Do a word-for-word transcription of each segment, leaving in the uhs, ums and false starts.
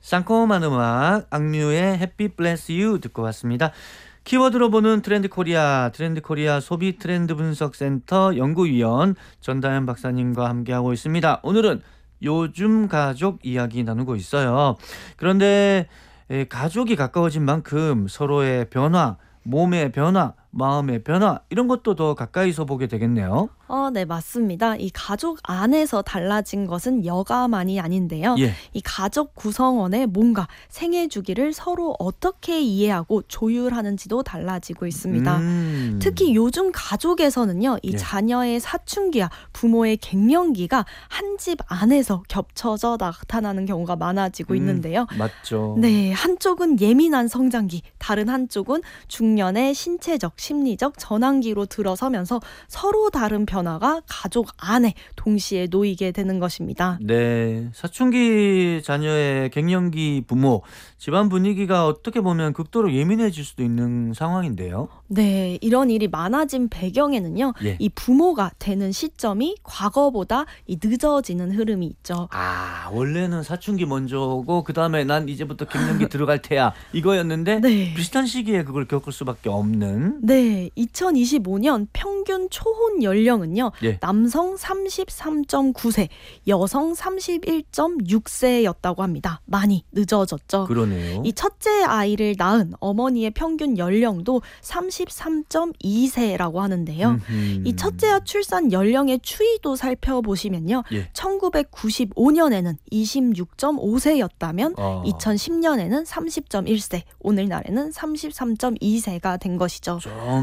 상콤한 음악 악뮤의 Happy Bless You 듣고 왔습니다. 키워드로 보는 트렌드 코리아, 트렌드 코리아 소비 트렌드 분석 센터 연구위원 전다현 박사님과 함께하고 있습니다. 오늘은 요즘 가족 이야기 나누고 있어요. 그런데 가족이 가까워진 만큼 서로의 변화, 몸의 변화, 마음의 변화 이런 것도 더 가까이서 보게 되겠네요. 어, 네, 맞습니다. 이 가족 안에서 달라진 것은 여가만이 아닌데요. 예. 이 가족 구성원의 몸과 생애 주기를 서로 어떻게 이해하고 조율하는지도 달라지고 있습니다. 음. 특히 요즘 가족에서는요, 이 예. 자녀의 사춘기와 부모의 갱년기가 한 집 안에서 겹쳐져 나타나는 경우가 많아지고 음, 있는데요. 맞죠. 네, 한쪽은 예민한 성장기, 다른 한쪽은 중년의 신체적, 심리적 전환기로 들어서면서 서로 다른 변화가 가족 안에 동시에 놓이게 되는 것입니다. 네, 사춘기 자녀의 갱년기 부모, 집안 분위기가 어떻게 보면 극도로 예민해질 수도 있는 상황인데요. 네, 이런 일이 많아진 배경에는요, 예. 이 부모가 되는 시점이 과거보다 이 늦어지는 흐름이 있죠. 아, 원래는 사춘기 먼저 오고 그 다음에 난 이제부터 갱년기 들어갈 테야 이거였는데 네. 비슷한 시기에 그걸 겪을 수밖에 없는. 네, 이천이십오 년 평균 초혼 연령은요, 예. 남성 삼십삼 점 구 세, 여성 삼십일 점 육 세였다고 합니다. 많이 늦어졌죠. 그러네요. 이 첫째 아이를 낳은 어머니의 평균 연령도 삼십삼 점 이 세라고 하는데요. 음흠. 이 첫째와 출산 연령의 추이도 살펴보시면요. 예. 천구백구십오 년에는 이십육 점 오 세였다면 어. 이천십 년에는 삼십 점 일 세, 오늘날에는 삼십삼 점 이 세가 된 것이죠.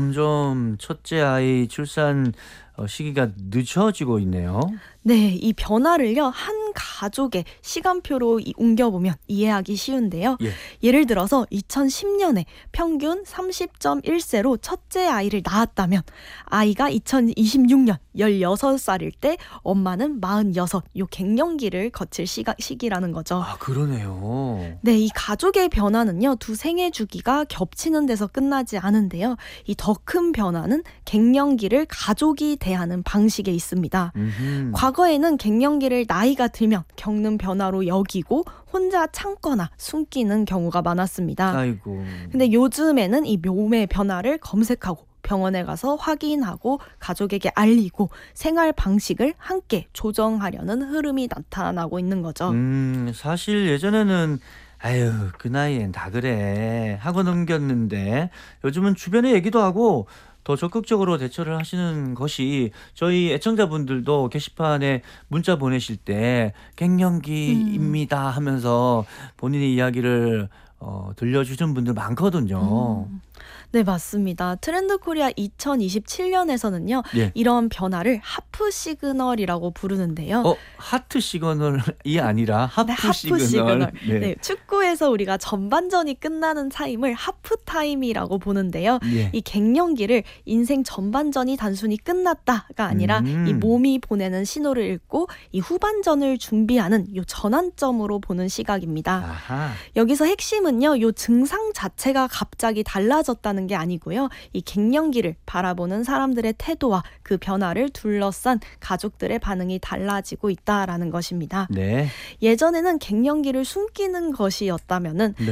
점점 첫째 아이 출산 어, 시기가 늦춰지고 있네요. 네, 이 변화를요, 한 가족의 시간표로 이- 옮겨보면 이해하기 쉬운데요. 예. 예를 들어서 이천십 년에 평균 삼십 점 일 세로 첫째 아이를 낳았다면 아이가 이천이십육 년 열여섯 살일 때 엄마는 마흔여섯, 요 갱년기를 거칠 시가, 시기라는 거죠. 아, 그러네요. 네, 이 가족의 변화는요, 두 생애 주기가 겹치는 데서 끝나지 않은데요. 이 더 큰 변화는 갱년기를 가족이 대하는 방식에 있습니다. 음흠. 과거에는 갱년기를 나이가 들면 겪는 변화로 여기고 혼자 참거나 숨기는 경우가 많았습니다. 아이고. 근데 요즘에는 이 몸의 변화를 검색하고 병원에 가서 확인하고 가족에게 알리고 생활 방식을 함께 조정하려는 흐름이 나타나고 있는 거죠. 음, 사실 예전에는 아유, 그 나이엔 다 그래 하고 넘겼는데 요즘은 주변에 얘기도 하고 더 적극적으로 대처를 하시는 것이 저희 애청자분들도 게시판에 문자 보내실 때 갱년기입니다 하면서 본인의 이야기를 어, 들려주신 분들 많거든요. 음. 네, 맞습니다. 트렌드 코리아 이천이십칠 년에서는요. 예. 이런 변화를 하프 시그널이라고 부르는데요. 어, 하트 시그널이 아니라 하프, 네, 하프 시그널. 시그널. 네. 네, 축구에서 우리가 전반전이 끝나는 타임을 하프 타임이라고 보는데요. 예. 이 갱년기를 인생 전반전이 단순히 끝났다가 아니라 음. 이 몸이 보내는 신호를 읽고 이 후반전을 준비하는 요 전환점으로 보는 시각입니다. 아하. 여기서 핵심은요, 요 증상 자체가 갑자기 달라졌다는 게 아니고요. 이 갱년기를 바라보는 사람들의 태도와 그 변화를 둘러싼 가족들의 반응이 달라지고 있다라는 것입니다. 네. 예전에는 갱년기를 숨기는 것이었다면은 네.